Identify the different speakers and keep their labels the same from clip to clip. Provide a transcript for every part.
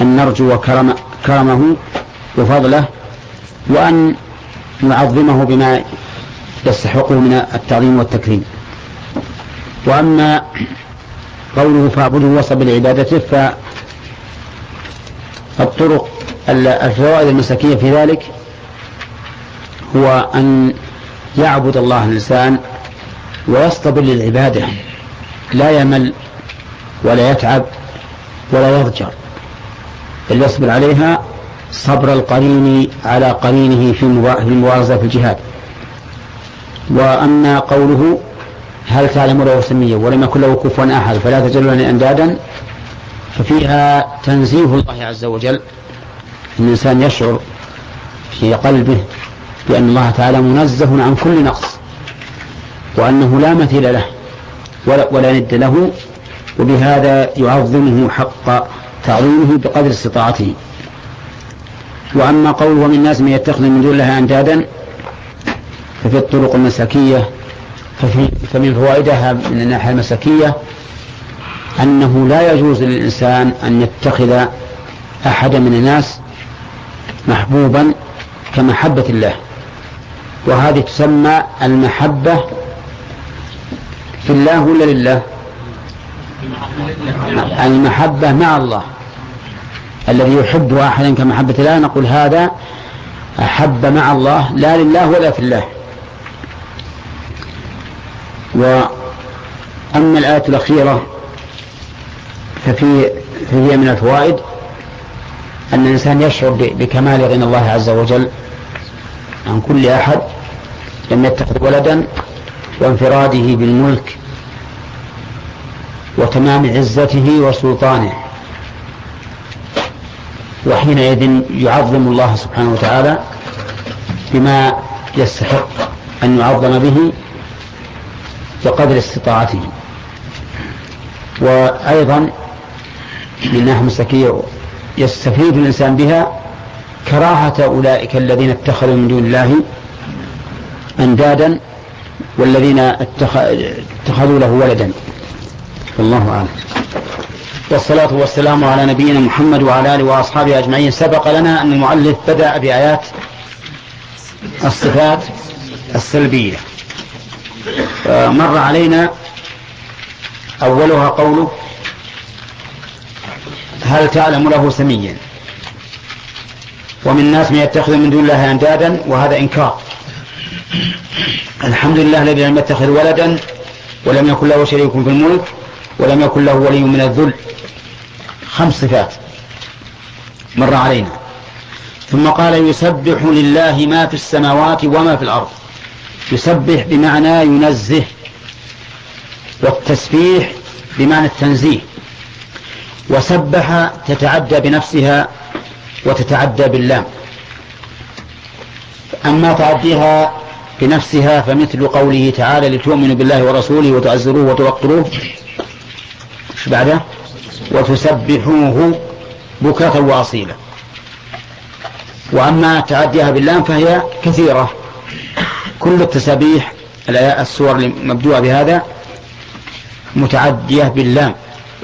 Speaker 1: أن نرجو كرمه وفضله، وأن نعظمه بما يستحقه من التعظيم والتكريم. وأما قوله فاعبده واصطبر لعبادته، فالطرق الفوائد المسلكية في ذلك هو أن يعبد الله الإنسان ويصطبر للعبادة، لا يمل ولا يتعب ولا يضجر، بل يصبر عليها صبر القرين على قرينه في المبارزة في الجهاد. وأما قوله هل تعلم له سميا ولم يكن له كفوا أحد فلا تجعلوا له أندادا، ففيها تنزيه الله عز وجل. الإنسان يشعر في قلبه بأن الله تعالى منزه عن كل نقص، وأنه لا مثيل له ولا ند له، وبهذا يعظمه حق تعظيمه بقدر استطاعته. وأما قوله ومن الناس من يتخذ من دون الله أندادا، ففي الطرق المسلكية فمن فوائدها من الناحية المسلكية أنه لا يجوز للإنسان أن يتخذ أحد من الناس محبوبا كمحبة الله، وهذه تسمى المحبة في الله ولا لله؟ المحبة مع الله. الذي يحب أحدا كمحبة الله نقول هذا أحب مع الله لا لله ولا في الله. وأما الآية الأخيرة فهي من الفوائد أن الإنسان يشعر بكمال غنى الله عز وجل عن كل أحد، لم يتخذ ولدا، وانفراده بالملك وتمام عزته وسلطانه، وحينئذ يعظم الله سبحانه وتعالى بما يستحق أن يعظم به بقدر استطاعته. وأيضا من ناحية مسلكية يستفيد الإنسان بها كراهة أولئك الذين اتخذوا من دون الله أندادا والذين اتخذوا له ولدا. والله أعلم. والصلاة والسلام على نبينا محمد وعلى آله وأصحابه أجمعين. سبق لنا أن المؤلف بدأ بآيات الصفات السلبية، مر علينا أولها قوله هل تعلم له سميا، ومن الناس من يتخذ من دون الله أندادا، وهذا إنكار. الحمد لله الذي لم يتخذ ولدا ولم يكن له شريك في الملك ولم يكن له ولي من الذل. 5 صفات مر علينا. ثم قال يسبح لله ما في السماوات وما في الأرض. يسبح بمعنى ينزه، والتسبيح بمعنى التنزيه. وسبح تتعدى بنفسها وتتعدى باللام. أما تعديها بنفسها فمثل قوله تعالى لتؤمنوا بالله ورسوله وتعزروه وتوقروه، ايش بعده؟ وتسبحوه بكرة وأصيلا. وأما تعديها باللام فهي كثيرة، كل التسبيح السور المبدوءة بهذا متعدية باللام.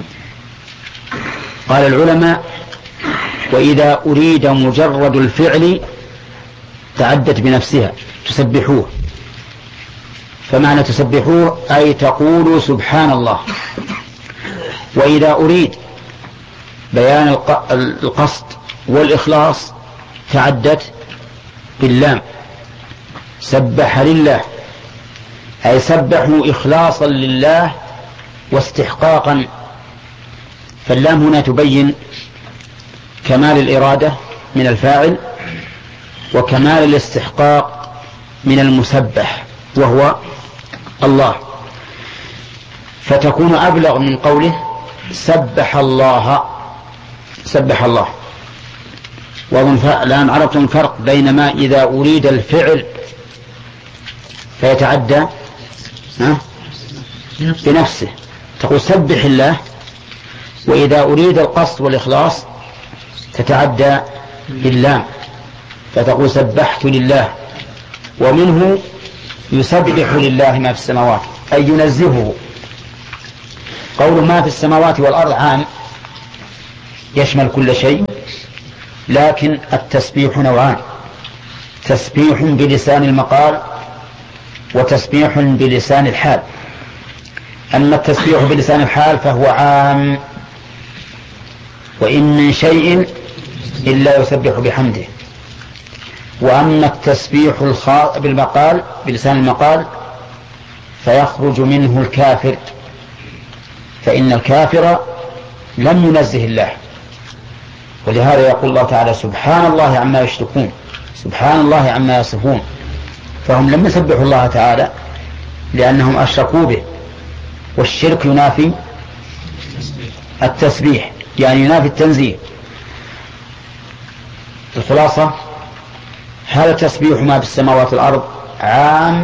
Speaker 1: قال العلماء وإذا أريد مجرد الفعل تعدت بنفسها تسبحوه، فمعنى تسبحوه أي تقولوا سبحان الله. وإذا أريد بيان القصد والإخلاص تعدت باللام، سبح لله أي سبحوا إخلاصا لله واستحقاقا. فاللام هنا تبين كمال الإرادة من الفاعل وكمال الاستحقاق من المسبح وهو الله، فتكون أبلغ من قوله سبح الله. سبح الله. الآن عرفتم الفرق بين ما إذا أريد الفعل فيتعدى بنفسه تقول سبح الله، وإذا أريد القصد والإخلاص تتعدى باللام فتقول سبحت لله. ومنه يسبح لله ما في السماوات أي ينزهه. قول ما في السماوات والأرض عام، يشمل كل شيء، لكن التسبيح نوعان: تسبيح بلسان المقال وتسبيح بلسان الحال. أما التسبيح بلسان الحال فهو عام: وإن من شيء إلا يسبح بحمده. وأما التسبيح بالمقال بلسان المقال فيخرج منه الكافر، فإن الكافر لم ينزه الله، ولهذا يقول الله تعالى: سبحان الله عما يشركون، سبحان الله عما يصفون. فهم لم يسبحوا الله تعالى لأنهم أشركوا به، والشرك ينافي التسبيح، يعني ينافي التنزيه. الخلاصة: هل تسبيح ما في السماوات والأرض عام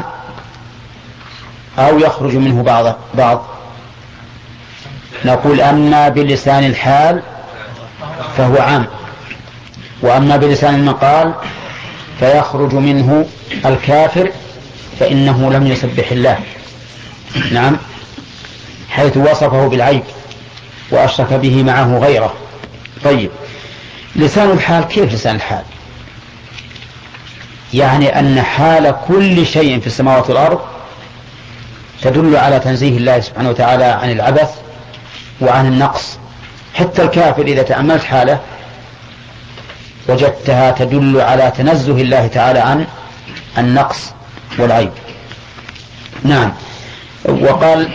Speaker 1: أو يخرج منه بعض؟ نقول: أما بلسان الحال فهو عام، وأما بلسان المقال فيخرج منه الكافر، فإنه لم يسبح الله، نعم، حيث وصفه بالعيب وأشرك به معه غيره. طيب، لسان الحال، كيف لسان الحال؟ يعني أن حال كل شيء في السماوات والأرض تدل على تنزيه الله سبحانه وتعالى عن العبث وعن النقص. حتى الكافر إذا تأملت حاله وجدتها تدل على تنزه الله تعالى عن النقص والعيب. نعم. وقال: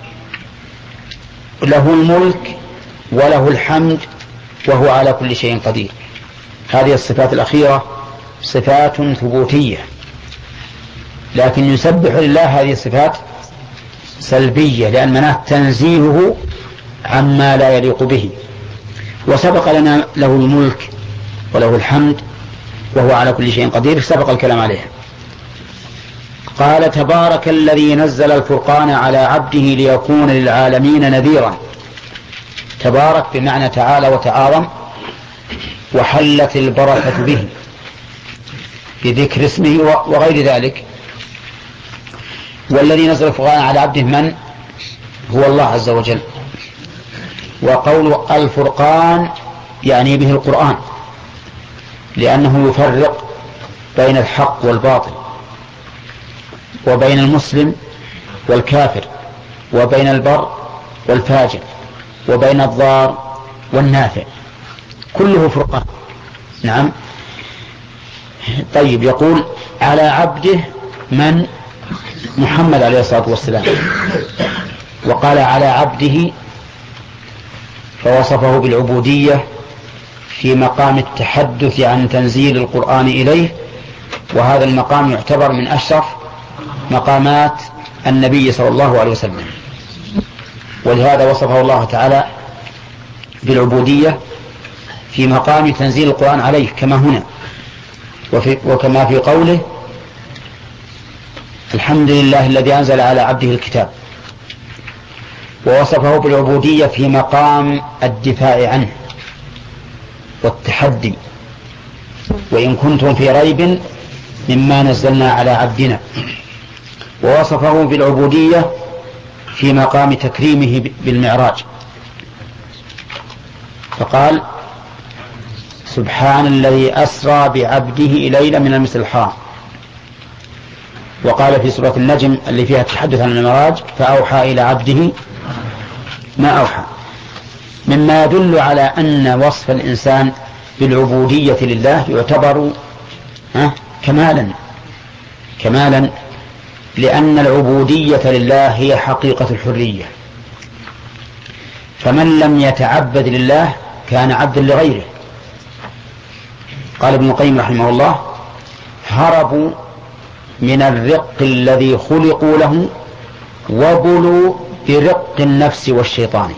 Speaker 1: له الملك وله الحمد وهو على كل شيء قدير. هذه الصفات الأخيرة صفات ثبوتية، لكن يسبح لله هذه الصفات سلبية، لأن مناه تنزيهه عما لا يليق به. وسبق لنا له الملك وله الحمد وهو على كل شيء قدير، سبق الكلام عليه. قال: تبارك الذي نزل الفرقان على عبده ليكون للعالمين نذيرا. تبارك بمعنى تعالى وتعاظم، وحلت البركة به بذكر اسمه وغير ذلك. والذي نزل الفرقان على عبده من هو الله عز وجل. وقول الفرقان يعني به القرآن، لأنه يفرق بين الحق والباطل، وبين المسلم والكافر، وبين البر والفاجر، وبين الضار والنافع، كله فرقان. نعم. طيب، يقول على عبده من محمد عليه الصلاة والسلام، وقال على عبده فوصفه بالعبودية في مقام التحدث عن تنزيل القرآن إليه، وهذا المقام يعتبر من أشرف مقامات النبي صلى الله عليه وسلم، ولهذا وصفه الله تعالى بالعبودية في مقام تنزيل القرآن عليه كما هنا، وكما في قوله: الحمد لله الذي أنزل على عبده الكتاب. ووصفه بالعبودية في مقام الدفاع عنه والتحدي: وإن كنتم في ريب مما نزلنا على عبدنا. ووصفه بالعبودية في مقام تكريمه بالمعراج، فقال: سبحان الذي أسرى بعبده ليلا من المسجد الحرام. وقال في سورة النجم اللي فيها التحدث عن المعراج: فأوحى إلى عبده ما أوحى. مما يدل على أن وصف الإنسان بالعبودية لله يعتبر كمالا، لأن العبودية لله هي حقيقة الحرية، فمن لم يتعبد لله كان عبدا لغيره. قال ابن القيم رحمه الله: هربوا من الرق الذي خلقوا له وبلوا برق النفس والشيطان.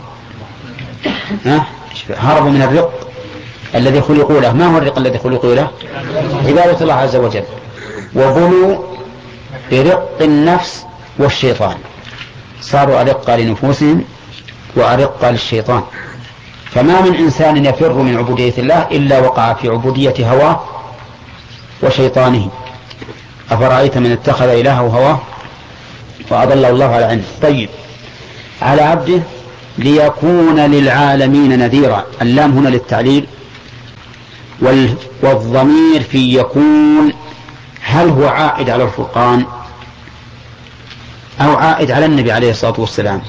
Speaker 1: هربوا من الرق الذي خلقوا له. ما هو الرق الذي خلقوا له؟ عبادة الله عز وجل. وبلوا برق النفس والشيطان، صاروا أرقى لنفوسهم وأرقى للشيطان. فما من إنسان يفر من عبودية الله إلا وقع في عبودية هواه وشيطانه. أفرأيت من اتخذ إلهه هواه وأضله الله على علم. طيب، على عبده ليكون للعالمين نذيرا. اللام هنا للتعليل، والضمير في يكون هل هو عائد على الفرقان أو عائد على النبي عليه الصلاة والسلام؟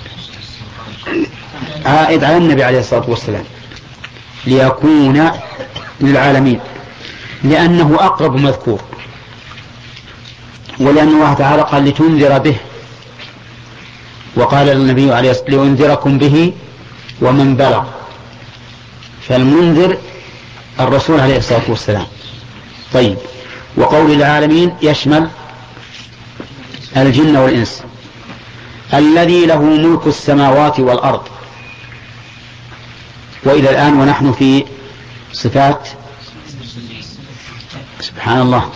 Speaker 1: عائد على النبي عليه الصلاة والسلام. ليكون للعالمين لأنه أقرب مذكور، ولأن الله تعالى قال لتنذر به، وقال النبي عليه الصلاة والسلام لأنذركم به ومن بلغ، فالمنذر الرسول عليه الصلاة والسلام. طيب، وقول العالمين يشمل الجن والإنس. الذي له ملك السماوات والأرض. وإلى الآن ونحن في صفات، سبحان الله،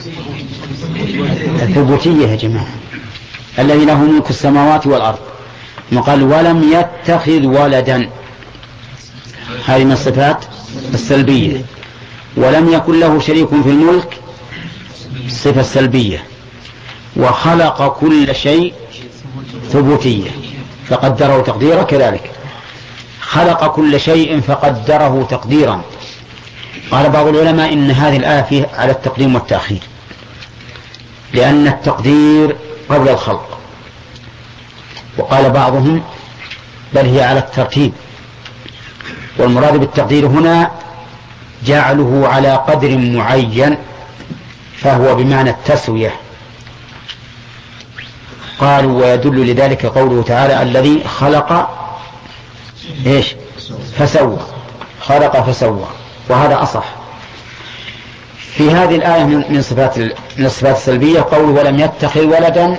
Speaker 1: الثبوتية يا جماعة. الذي له ملك السماوات والأرض، وقال ولم يتخذ ولدا، هذه من الصفات السلبية. ولم يكن له شريك في الملك، صفة سلبية. وخلق كل شيء، ثبوتية، فقدره تقديرا. كذلك خلق كل شيء فقدره تقديرا. قال بعض العلماء إن هذه الآية فيها على التقديم والتأخير، لأن التقدير قبل الخلق. وقال بعضهم بل هي على الترتيب، والمراد بالتقدير هنا جعله على قدر معين، فهو بمعنى التسوية. قالوا ويدل لذلك قوله تعالى الذي خلق إيش فسوى، خلق فسوى، وهذا أصح. في هذه الآية من الصفات السلبية قول ولم يتخذ ولدا،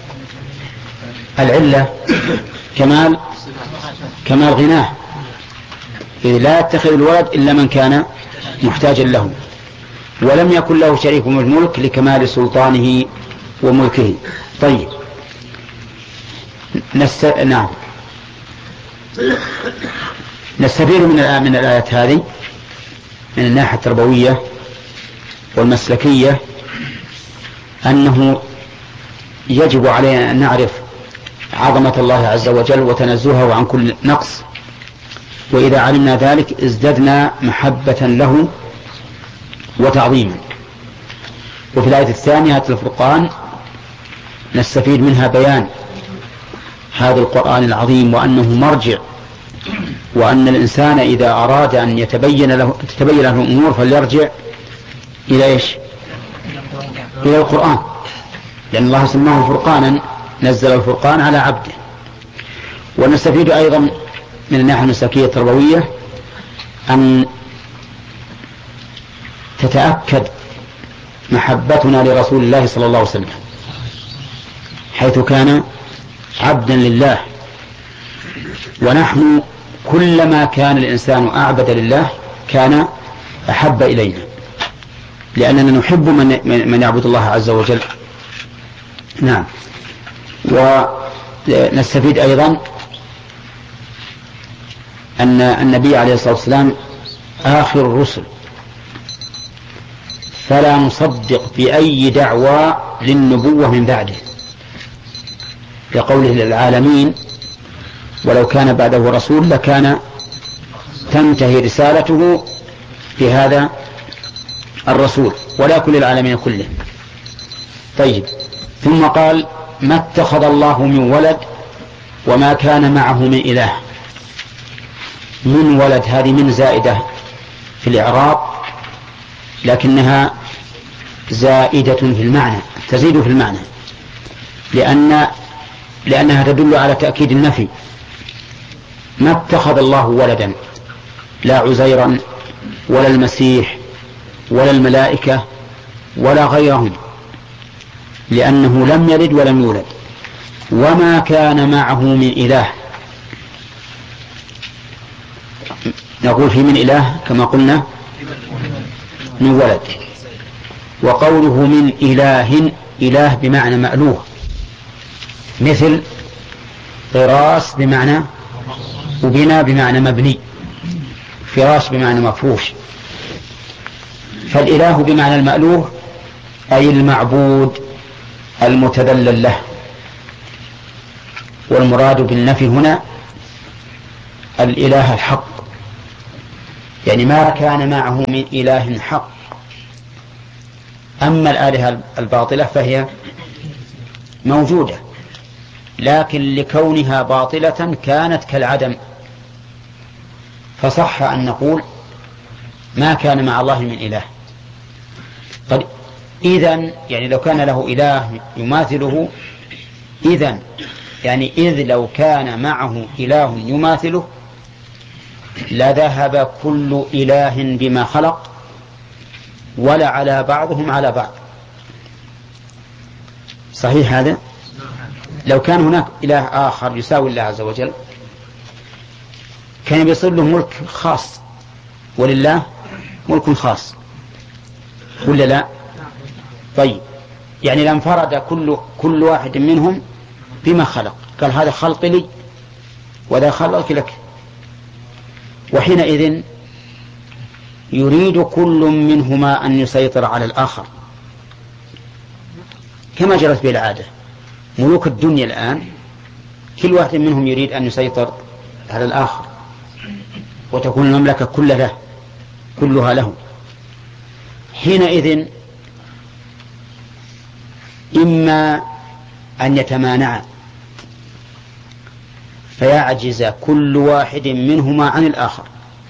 Speaker 1: العلة كمال غناه، إذ لا يتخذ الولد إلا من كان محتاجا له. ولم يكن له شريك في الملك لكمال سلطانه وملكه. طيب، نعم، نستفيد من الآيات هذه من الناحية التربوية والمسلكية أنه يجب علينا أن نعرف عظمة الله عز وجل وتنزهه عن كل نقص، وإذا علمنا ذلك ازددنا محبة له وتعظيما. وفي الآية الثانية الفرقان نستفيد منها بيان هذا القرآن العظيم، وأنه مرجع، وأن الإنسان إذا أراد أن تتبين له الأمور فليرجع إلى إيش؟ إلى القرآن، لأن الله سماه فرقانا، نزل الفرقان على عبده. ونستفيد أيضا من الناحية المسلكية التربوية أن تتأكد محبتنا لرسول الله صلى الله عليه وسلم، حيث كان عبدا لله، ونحن كلما كان الإنسان أعبد لله كان أحب إلينا، لأننا نحب من يعبد الله عز وجل. نعم. ونستفيد أيضا أن النبي عليه الصلاة والسلام آخر الرسل، فلا نصدق بأي دعوى للنبوة من بعده، لقوله للعالمين ولو كان بعده رسول لكان تنتهي رسالته في هذا الرسول، ولا كل العالمين كله. طيب، ثم قال ما اتخذ الله من ولد وما كان معه من إله. من ولد هذه من زائدة في الإعراب، لكنها زائدة في المعنى، تزيد في المعنى، لأنها تدل على تأكيد النفي. ما اتخذ الله ولدا، لا عزيرا ولا المسيح ولا الملائكة ولا غيرهم، لأنه لم يلد ولم يولد. وما كان معه من إله، نقول في من إله كما قلنا من ولد. وقوله من إله، إله بمعنى مألوه، مثل قراص بمعنى وبناء بمعنى مبني، فراش بمعنى مفروش. فالإله بمعنى المألوه أي المعبود المتذلل له. والمراد بالنفي هنا الإله الحق، يعني ما كان معه من إله حق. أما الآلهة الباطلة فهي موجودة، لكن لكونها باطلة كانت كالعدم، فصح أن نقول ما كان مع الله من إله. طيب إذن يعني لو كان له إله يماثله، إذن يعني إذ لو كان معه إله يماثله لذهب كل إله بما خلق ولا على بعضهم على بعض. صحيح هذا؟ لو كان هناك إله آخر يساوي الله عز وجل كان يصير له ملك خاص، ولله ملك خاص، ولا لا؟ طيب يعني لانفرد كل واحد منهم بما خلق، قال هذا خلق لي وذا خلق لك، وحينئذ يريد كل منهما أن يسيطر على الآخر كما جرت به العادة. ملوك الدنيا الآن كل واحد منهم يريد أن يسيطر على الآخر وتكون المملكة كلها له. حينئذ إما أن يتمانع فيعجز كل واحد منهما عن الآخر،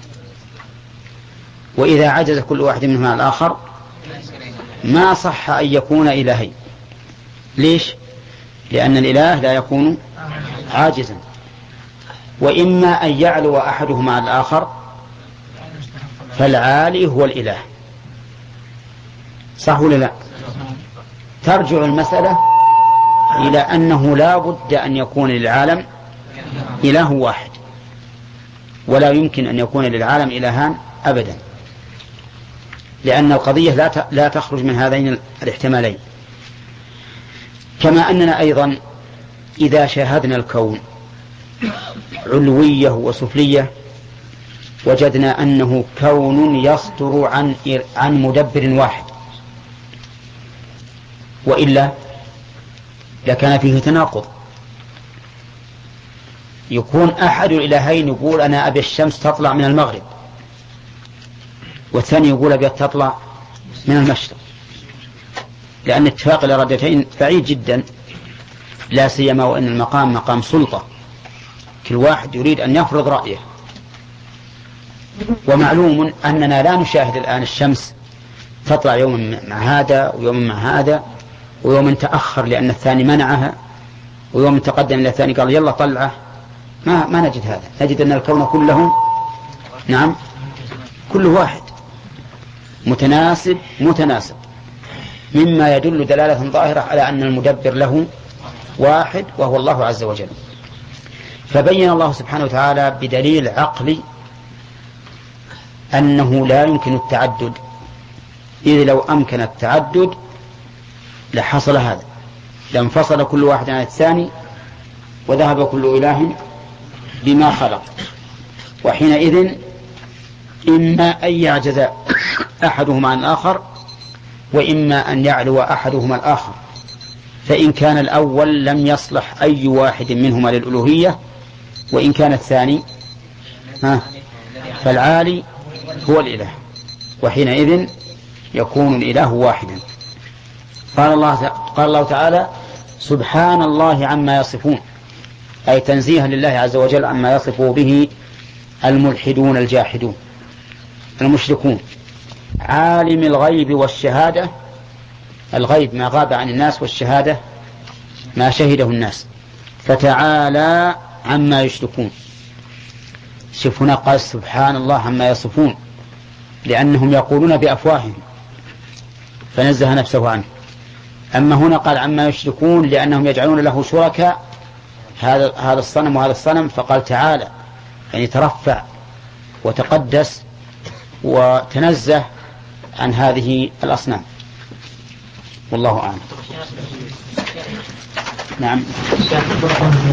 Speaker 1: وإذا عجز كل واحد منهما عن الآخر ما صح أن يكون إلهين. ليش؟ لأن الإله لا يكون عاجزا. وإما أن يعلو أحدهما على الآخر فالعالي هو الإله. صح ولا لا؟ ترجع المسألة إلى أنه لا بد أن يكون للعالم إله واحد، ولا يمكن أن يكون للعالم إلهان أبدا، لأن القضية لا تخرج من هذين الاحتمالين. كما أننا أيضا إذا شاهدنا الكون علوية وسفلية وجدنا أنه كون يصدر عن مدبر واحد، وإلا لكان فيه تناقض. يكون أحد الإلهين يقول أنا أبي الشمس تطلع من المغرب، والثاني يقول أبي تطلع من المشرق، لأن اتفاق الإرادتين بعيد جدا، لا سيما وأن المقام مقام سلطة، كل واحد يريد أن يفرض رأيه. ومعلوم أننا لا نشاهد الآن الشمس تطلع يوم مع هذا ويوم مع هذا، ويوم تأخر لأن الثاني منعها، ويوم تقدم إلى الثاني قال يلا طلعه. ما نجد هذا، نجد أن الكون كله نعم كل واحد متناسب مما يدل دلالة ظاهرة على أن المدبر له واحد وهو الله عز وجل. فبين الله سبحانه وتعالى بدليل عقلي أنه لا يمكن التعدد، إذ لو أمكن التعدد لحصل هذا، لانفصل كل واحد عن الثاني وذهب كل إله بما خلق. وحينئذ إما أن يعجز أحدهما عن الآخر، وإما أن يعلو أحدهما الآخر. فإن كان الأول لم يصلح أي واحد منهما للألوهية، وإن كان الثاني فالعالي هو الإله، وحينئذ يكون الإله واحدا. قال الله تعالى سبحان الله عما يصفون، أي تنزيها لله عز وجل عما يصف به الملحدون الجاحدون المشركون. عالم الغيب والشهادة، الغيب ما غاب عن الناس، والشهادة ما شهده الناس، فتعالى عما يشركون. شوف هنا قال سبحان الله عما يصفون، لأنهم يقولون بأفواههم فنزه نفسه عنه. أما هنا قال عما يشركون لأنهم يجعلون له شركاء، هذا الصنم وهذا الصنم، فقال تعالى يعني ترفع وتقدس وتنزه عن هذه الأصنام. والله أعلم. نعم.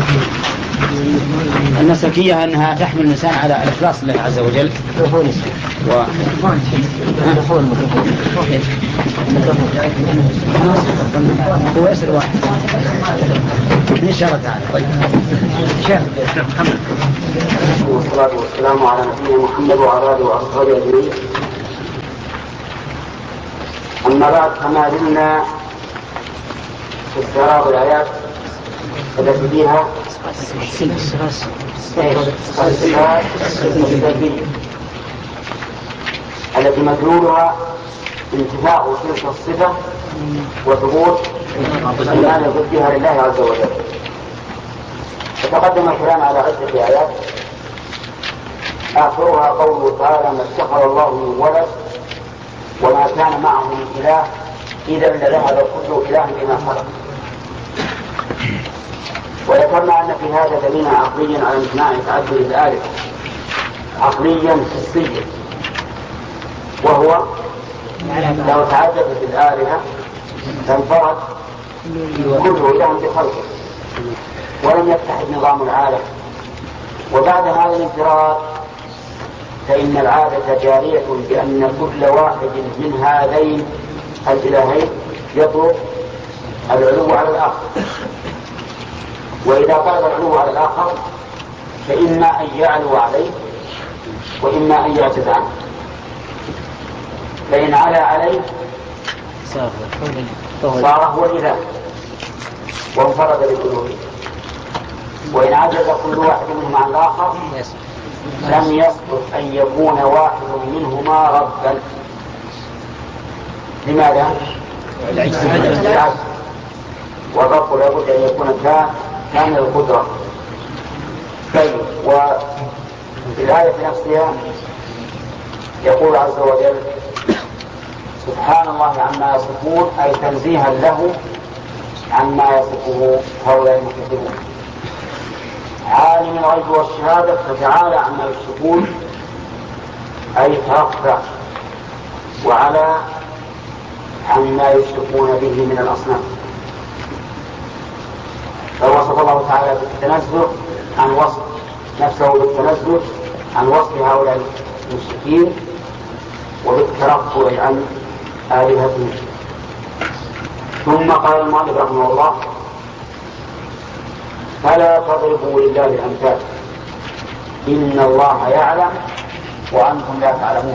Speaker 1: المسلكية أنها تحمل الإنسان على الإخلاص لله عز وجل. هو يسأل واحد إن شاء الله تعالى. طيب شيخ محمد.
Speaker 2: والصلاة والسلام على نبينا محمد وعلى آله وأصحابه أجمعين. أما بعد فما زلنا في استعراض الآيات التي فيها الصفات السلبية التي مدلولها انتفاء تلك الصفة وثبوت الإيمان ضدها لله عز وجل. فتقدم الكلام على عدة آيات آخرها قوله تعالى: ما اتخذ الله من ولد وما كان معه من إله إذا لذهب كل إله بما خلق. وذكرنا أن في هذا دليلا عقليا على امتناع تعدد الآلهة عقليا حسيا، وهو لو تعددت الآلهة لانفرد كل إله بخلقه ولم يتحد نظام العالم. وبعد هذا الانفراد فإن العادة جارية بأن كل واحد من هذين الإلهين يطلب العلو على الآخر، وإذا طلب العلو على الآخر فإما أن يعلو عليه وإما أن يعجز عنه. فإن علا عليه صار هو الإله وانفرد بالألوهية، وإن عجز كل واحد منهم عن الآخر لم يصدق أن يكون واحد منهما ربا. لماذا؟ العجز. والرب لابد أن يكون كامل القدرة. طيب، وفي الآية نفسها يقول عز وجل: سبحان الله عما يصفون، أي تنزيها له عما يصفه هؤلاء المكذبون. عالم الغيب والشهادة فتعالى عما يشركون، أي ترفع وعلى عما يشركون به من الأصنام. فوصف الله تعالى بالتنزه عن وصف نفسه بالتنزه عن وصف هؤلاء المشركين وبالترفع عن آلهتهم. ثم قال المؤلف رحمه الله: فلا تضربوا لله الأمثال إن الله يعلم وأنتم لا تعلمون.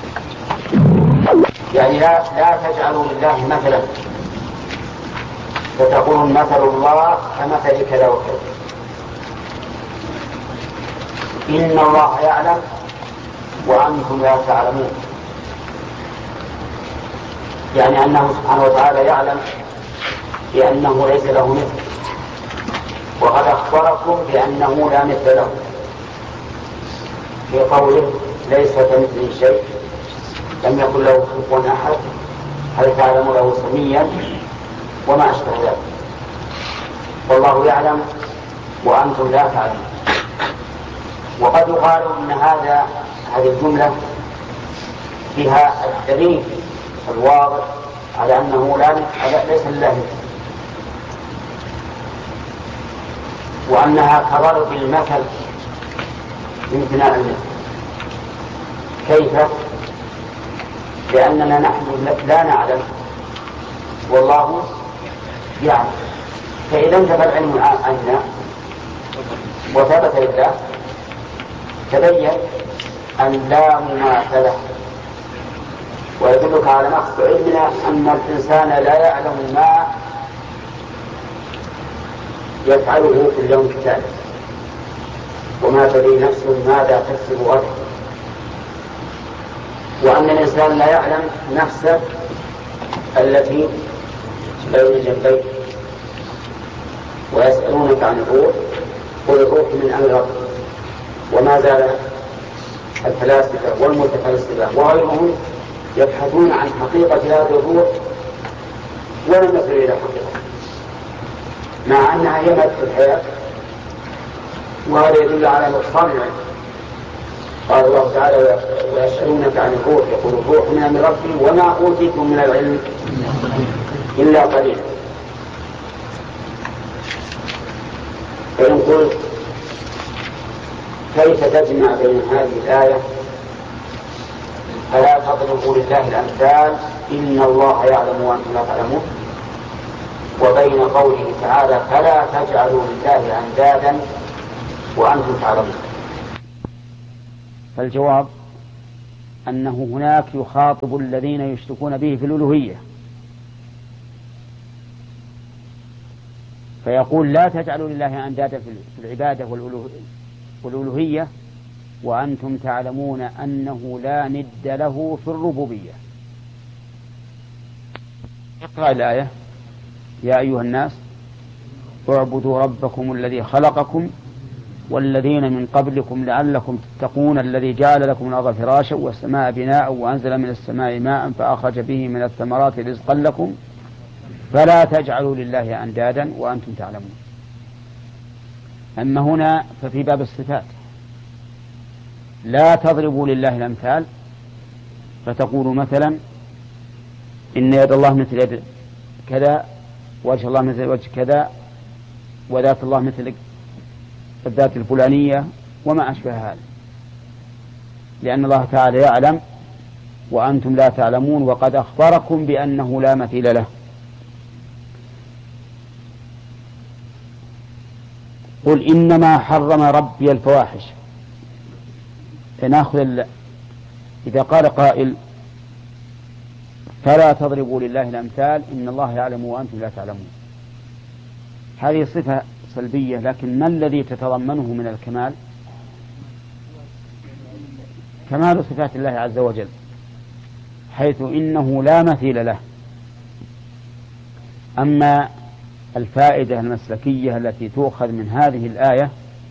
Speaker 2: يعني لا تجعلوا لله مثلا فتقولون مثل الله كمثل كذا وكذا. إن الله يعلم وأنتم لا تعلمون، يعني أنه سبحانه وتعالى يعلم بأنه ليس له مثل، وقد أخبركم بأنه لا مثل له في قوله: ليس كمثله شيء، لم يكن له كفوا أحد، هل تعلم له سميا، وما أشبه ذلك. والله يعلم وأنتم لا تعلمون. وقد يقال أن هذه الجملة فيها الدليل الواضح على أنه ليس لله مثل، وأنها كضرب المثل بامتناع المثل. كيف؟ لأننا نحن لا نعلم والله يعلم، فإذا انتفى العلم عنا وثبت لله تبين أن لا مماثلة. ويدلك على نقص علمنا أن الإنسان لا يعلم ما يفعله في اليوم التالي، وما تدري نفس ماذا تكسب غدا، وأن الإنسان لا يعلم نفسه التي بين جنبيه. ويسألونك عن الروح قل الروح من أمر ربك. وما زال الفلاسفة والمتفلسفة وغيرهم يبحثون عن حقيقة هذه الروح ولم يصلوا إلى حقيقة، مع أنها هي مادة الحياة، وهذا يدل على نقصان العلم. قال الله تعالى: ويسألونك عن الروح يقول الروح من أمر ربي وما أوتيتم من العلم إلا قليلا. فإن قلت كيف تجمع بين هذه الآية فلا تضربوا لله الأمثال إن الله يعلم وأنتم لا تعلمون، وبين قوله تعالى فلا تجعلوا لله أندادا وأنتم تعلمون.
Speaker 1: فالجواب أنه هناك يخاطب الذين يشركون به في الألوهية، فيقول لا تجعلوا لله أندادا في العبادة والألوهية وأنتم تعلمون أنه لا ند له في الربوبية. اقرأ الآية: يا أيها الناس اعبدوا ربكم الذي خلقكم والذين من قبلكم لعلكم تتقون الذي جعل لكم الأرض فراشا والسماء بناء وأنزل من السماء ماء فأخرج به من الثمرات رزقا لكم فلا تجعلوا لله أندادا وأنتم تعلمون. أما هنا ففي باب الصفات لا تضربوا لله الأمثال، فتقولوا مثلا إن يد الله مثل يد كذا، وجه الله مثل وجه كذا، وذات الله مثل الذات الفلانية وما أشبه هذا، لأن الله تعالى يعلم وأنتم لا تعلمون وقد أخبركم بأنه لا مثيل له. قل إنما حرم ربي الفواحش. فنأخذ إذا قال قائل فلا تضربوا لله الأمثال إن الله يعلم وأنتم لا تعلمون، هذه صفة سلبية، لكن ما الذي تتضمنه من الكمال؟ كمال صفات الله عز وجل، حيث إنه لا مثيل له. أما الفائدة المسلكية التي تؤخذ من هذه الآية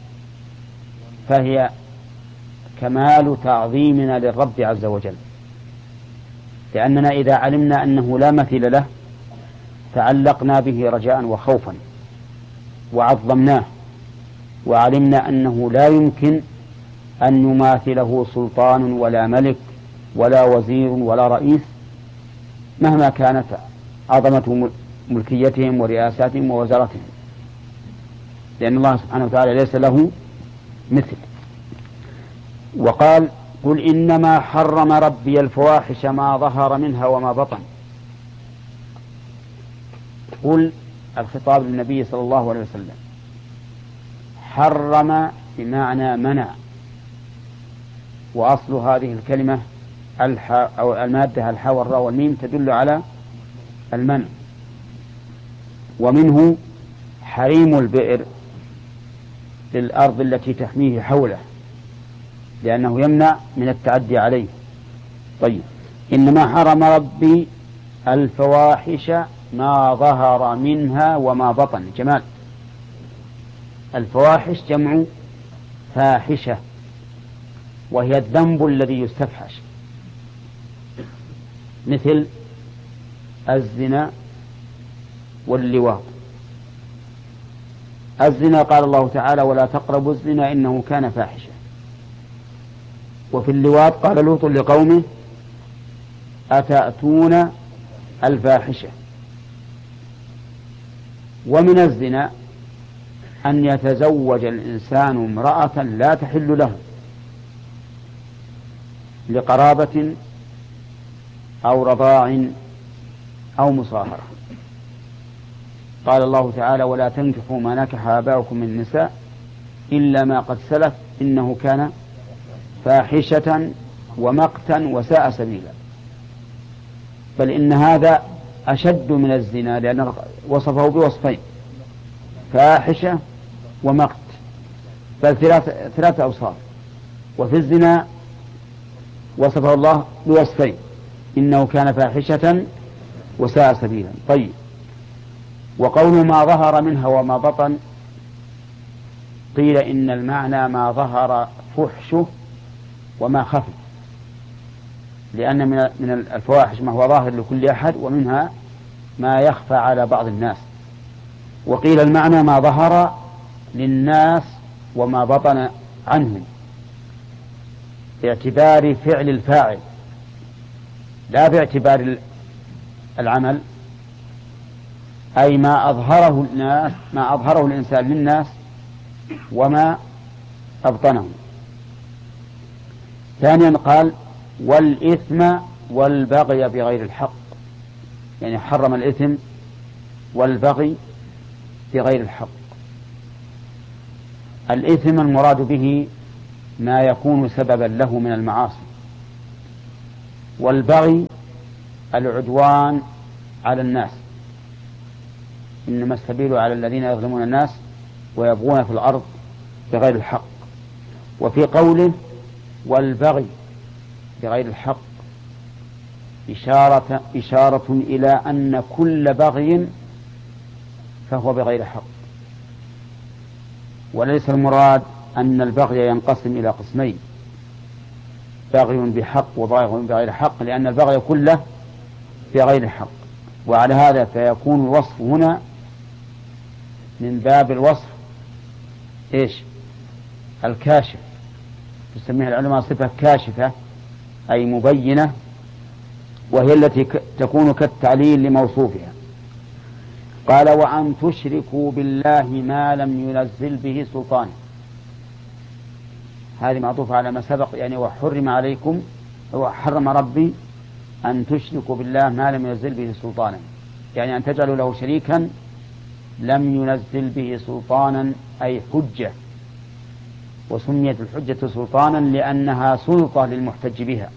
Speaker 1: فهي كمال تعظيمنا للرب عز وجل، لأننا إذا علمنا أنه لا مثيل له تعلقنا به رجاء وخوفا وعظمناه، وعلمنا أنه لا يمكن أن يماثله سلطان ولا ملك ولا وزير ولا رئيس مهما كانت عظمة ملكيتهم ورئاساتهم ووزارتهم، لأن الله سبحانه وتعالى ليس له مثل. وقال قل إنما حرم ربي الفواحش ما ظهر منها وما بطن. قل الخطاب للنبي صلى الله عليه وسلم، حرم بمعنى منع، وأصل هذه الكلمة أو المادة الحاء والراء والميم تدل على المنع، ومنه حريم البئر للأرض التي تحميه حوله، لأنه يمنع من التعدي عليه. طيب، إنما حرم ربي الفواحش ما ظهر منها وما بطن. جمال، الفواحش جمع فاحشة، وهي الذنب الذي يستفحش، مثل الزنا واللواط. الزنا قال الله تعالى ولا تقربوا الزنا إنه كان فاحشة، وفي اللواط قال لوط لقومه أتأتون الفاحشة. ومن الزنا أن يتزوج الإنسان امرأة لا تحل له لقرابة أو رضاع أو مصاهرة. قال الله تعالى ولا تنكحوا ما نكح آباؤكم من النساء إلا ما قد سلف إنه كان فاحشة ومقتا وساء سبيلا. بل إن هذا أشد من الزنا، لأنه وصفه بوصفين، فاحشة ومقت، بل ثلاثة أوصاف. وفي الزنا وصفه الله بوصفين، إنه كان فاحشة وساء سبيلا. طيب، وقول ما ظهر منها وما بطن، قيل إن المعنى ما ظهر فحشه وما خفي، لأن من الفواحش ما هو ظاهر لكل أحد، ومنها ما يخفى على بعض الناس. وقيل المعنى ما ظهر للناس وما بطن عنهم، باعتبار فعل الفاعل لا باعتبار العمل، أي ما أظهره الناس، ما أظهره الإنسان للناس وما أبطنه. ثانيا قال والإثم والبغي بغير الحق، يعني حرم الإثم والبغي بغير الحق. الإثم المراد به ما يكون سببا له من المعاصي، والبغي العدوان على الناس، إنما السبيل على الذين يظلمون الناس ويبغون في الأرض بغير الحق. وفي قوله والبغي بغير الحق إشارة إلى أن كل بغي فهو بغير حق، وليس المراد أن البغي ينقسم إلى قسمين، بغي بحق وبغي بغير حق، لأن البغي كله بغير حق. وعلى هذا فيكون الوصف هنا من باب الوصف الكاشف، تسميها العلماء صفة كاشفة أي مبينة، وهي التي تكون كالتعليل لموصوفها. قال وأن تشركوا بالله ما لم ينزل به سلطان، هذه معطوفة على ما سبق، يعني وحرم عليكم وحرم ربي أن تشركوا بالله ما لم ينزل به سلطانا، يعني أن تجعلوا له شريكا لم ينزل به سلطانا أي حجة، وسميت الحجة سلطانا لأنها سلطة للمحتج بها.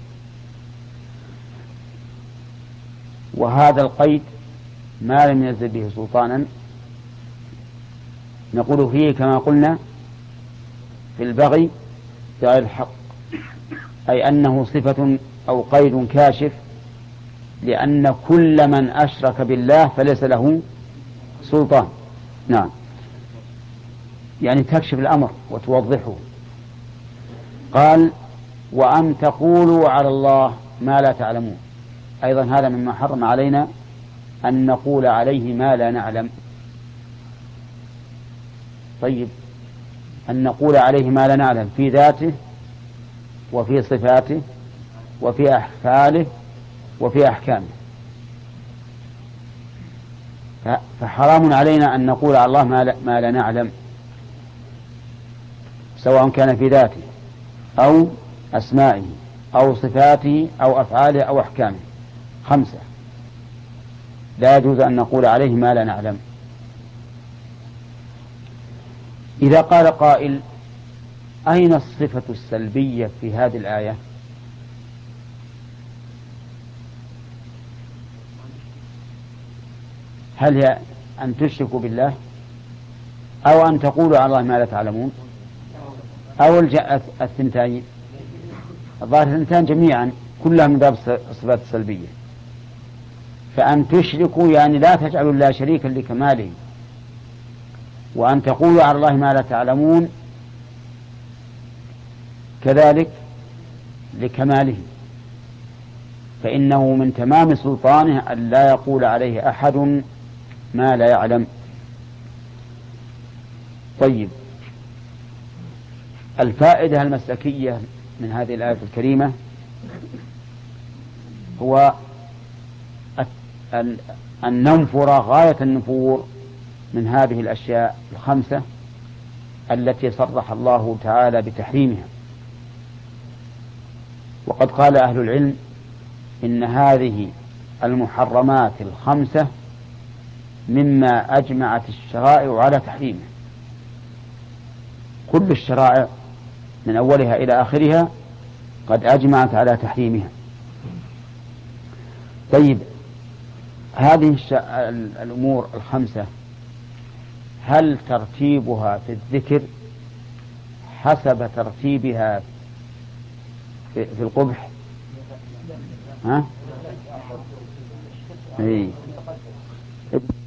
Speaker 1: وهذا القيد ما لم ينزل به سلطانا نقول فيه كما قلنا في البغي بغير الحق، أي أنه صفة أو قيد كاشف، لأن كل من أشرك بالله فليس له سلطان. نعم، يعني تكشف الأمر وتوضحه. قال وأن تقولوا على الله ما لا تعلمون، أيضا هذا مما حرم علينا أن نقول عليه ما لا نعلم. طيب، أن نقول عليه ما لا نعلم في ذاته وفي صفاته وفي أفعاله وفي أحكامه، فحرام علينا أن نقول على الله ما لا نعلم، سواء كان في ذاته أو أسمائه أو صفاته أو أفعاله أو أحكامه، 5 لا يجوز أن نقول عليه ما لا نعلم. إذا قال قائل أين الصفة السلبية في هذه الآية؟ هل هي أن تشركوا بالله أو أن تقولوا على الله ما لا تعلمون أو الثنتين؟ الظاهر الثنتين جميعا كلها من باب الصفات السلبية. فأن تشركوا يعني لا تجعلوا الله شريكا لكماله، وأن تقولوا على الله ما لا تعلمون كذلك لكماله، فإنه من تمام سلطانه أن لا يقول عليه أحد ما لا يعلم. طيب، الفائدة المسلكية من هذه الآية الكريمة هو أن ننفر غاية النفور من هذه الأشياء 5 التي صرح الله تعالى بتحريمها. وقد قال أهل العلم إن هذه المحرمات 5 مما أجمعت الشرائع على تحريمه، كل الشرائع من أولها إلى آخرها قد أجمعت على تحريمها. طيب، هذه الأمور 5 هل ترتيبها في الذكر حسب ترتيبها في القبح؟ ها؟